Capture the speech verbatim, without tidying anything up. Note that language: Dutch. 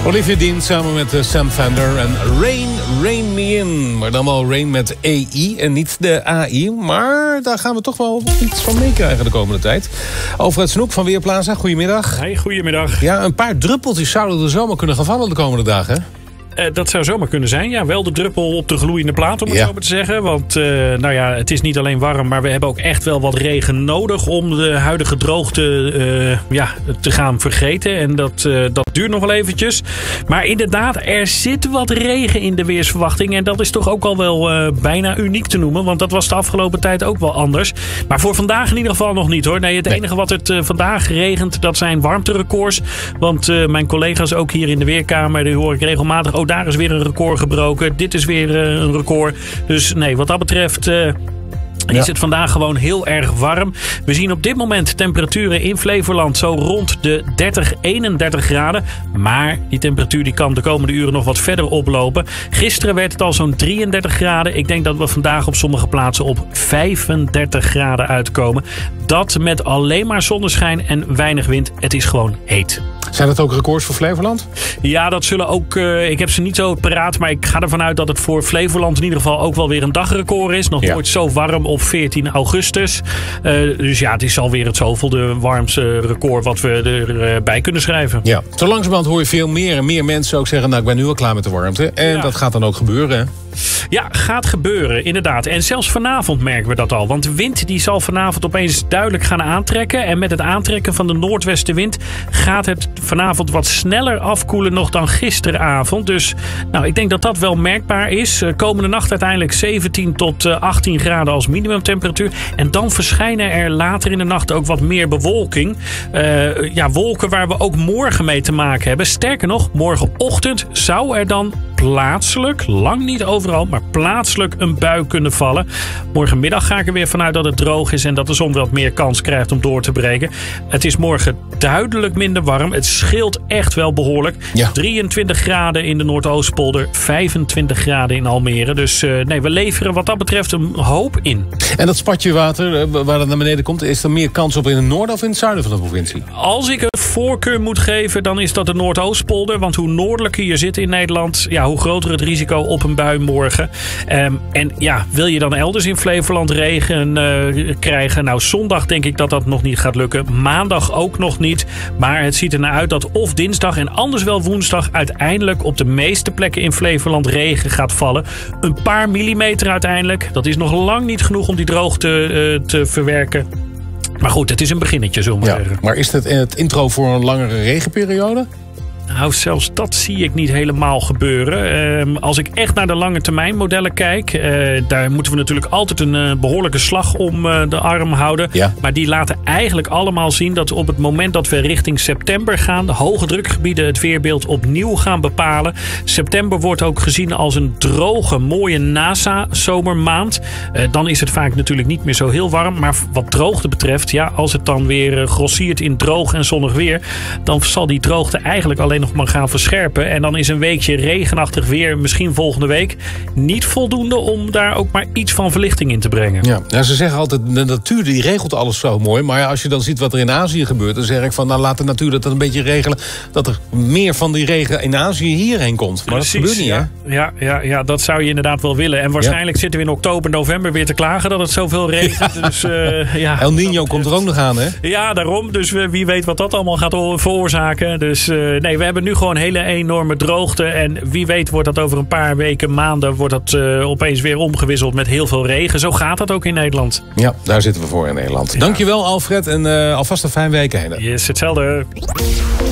Olivia Dean samen met Sam Fender en Rain, Rain Me In. Maar dan wel Rain met E I en niet de A I. Maar daar gaan we toch wel iets van meekrijgen de komende tijd. Over het Snoek van Weerplaza, goedemiddag. Hey, goedemiddag. Ja, een paar druppeltjes zouden er zomaar kunnen gaan vallen de komende dagen, hè? Uh, dat zou zomaar kunnen zijn. Ja, wel de druppel op de gloeiende plaat, om het ja. zo maar te zeggen. Want uh, nou ja, het is niet alleen warm, maar we hebben ook echt wel wat regen nodig om de huidige droogte uh, ja, te gaan vergeten. En dat, uh, dat duurt nog wel eventjes. Maar inderdaad, er zit wat regen in de weersverwachting. En dat is toch ook al wel uh, bijna uniek te noemen. Want dat was de afgelopen tijd ook wel anders. Maar voor vandaag in ieder geval nog niet, hoor. Nee, het nee. enige wat het uh, vandaag regent, dat zijn warmterecords. Want uh, mijn collega's ook hier in de Weerkamer, die hoor ik regelmatig. Oh, daar is weer een record gebroken. Dit is weer uh, een record. Dus nee, wat dat betreft Uh, is ja. het vandaag gewoon heel erg warm. We zien op dit moment temperaturen in Flevoland zo rond de dertig, eenendertig graden. Maar die temperatuur die kan de komende uren nog wat verder oplopen. Gisteren werd het al zo'n drieëndertig graden. Ik denk dat we vandaag op sommige plaatsen op vijfendertig graden uitkomen. Dat met alleen maar zonneschijn en weinig wind. Het is gewoon heet. Zijn dat ook records voor Flevoland? Ja, dat zullen ook. Uh, ik heb ze niet zo paraat, maar ik ga ervan uit dat het voor Flevoland in ieder geval ook wel weer een dagrecord is. Nog ja. nooit zo warm op veertien augustus. Uh, dus ja, het is alweer het zoveelde warmste record wat we erbij uh, kunnen schrijven. Ja, zo langzamerhand hoor je veel meer en meer mensen ook zeggen, nou, ik ben nu al klaar met de warmte. En ja. dat gaat dan ook gebeuren, hè? Ja, gaat gebeuren, inderdaad. En zelfs vanavond merken we dat al. Want de wind die zal vanavond opeens duidelijk gaan aantrekken. En met het aantrekken van de noordwestenwind gaat het vanavond wat sneller afkoelen nog dan gisteravond. Dus nou, ik denk dat dat wel merkbaar is. Komende nacht uiteindelijk zeventien tot achttien graden als minimumtemperatuur. En dan verschijnen er later in de nacht ook wat meer bewolking. Uh, ja, wolken waar we ook morgen mee te maken hebben. Sterker nog, morgenochtend zou er dan plaatselijk, lang niet overal, maar plaatselijk een bui kunnen vallen. Morgenmiddag ga ik er weer vanuit dat het droog is en dat de zon wat meer kans krijgt om door te breken. Het is morgen duidelijk minder warm. Het scheelt echt wel behoorlijk. Ja. drieëntwintig graden in de Noordoostpolder, vijfentwintig graden in Almere. Dus uh, nee, we leveren wat dat betreft een hoop in. En dat spatje water, waar dat naar beneden komt, is er meer kans op in het noorden of in het zuiden van de provincie? Als ik een voorkeur moet geven, dan is dat de Noordoostpolder. Want hoe noordelijker je zit in Nederland, ja, hoe groter het risico op een bui morgen. Um, en ja, wil je dan elders in Flevoland regen uh, krijgen? Nou, zondag denk ik dat dat nog niet gaat lukken. Maandag ook nog niet. Maar het ziet er naar uit dat of dinsdag en anders wel woensdag uiteindelijk op de meeste plekken in Flevoland regen gaat vallen. Een paar millimeter uiteindelijk. Dat is nog lang niet genoeg om die droogte uh, te verwerken. Maar goed, het is een beginnetje, zullen we ja, zeggen. Maar is het het intro voor een langere regenperiode? Nou, zelfs dat zie ik niet helemaal gebeuren. Uh, als ik echt naar de lange termijn modellen kijk, Uh, daar moeten we natuurlijk altijd een uh, behoorlijke slag om uh, de arm houden. Ja. Maar die laten eigenlijk allemaal zien dat op het moment dat we richting september gaan, de hoge drukgebieden het weerbeeld opnieuw gaan bepalen. September wordt ook gezien als een droge, mooie NASA-zomermaand. Uh, dan is het vaak natuurlijk niet meer zo heel warm. Maar wat droogte betreft, ja, als het dan weer uh, grossiert in droog en zonnig weer, dan zal die droogte eigenlijk alleen nog maar gaan verscherpen. En dan is een weekje regenachtig weer, misschien volgende week, niet voldoende om daar ook maar iets van verlichting in te brengen. Ja, ja, ze zeggen altijd, de natuur die regelt alles zo mooi. Maar ja, als je dan ziet wat er in Azië gebeurt, dan zeg ik van, nou, laat de natuur dat een beetje regelen, dat er meer van die regen in Azië hierheen komt. Maar Precies, dat gebeurt niet, ja. hè? Ja, ja, ja, dat zou je inderdaad wel willen. En waarschijnlijk ja. zitten we in oktober, november weer te klagen dat het zoveel regent. Ja. Dus, uh, ja, El Niño komt er ook nog aan, hè? Ja, daarom. Dus wie weet wat dat allemaal gaat veroorzaken. Dus uh, nee, we hebben nu gewoon hele enorme droogte. En wie weet wordt dat over een paar weken, maanden, wordt dat uh, opeens weer omgewisseld met heel veel regen. Zo gaat dat ook in Nederland. Ja, daar zitten we voor in Nederland. Ja. Dankjewel, Alfred. En uh, alvast een fijn weekend. Yes, hetzelfde.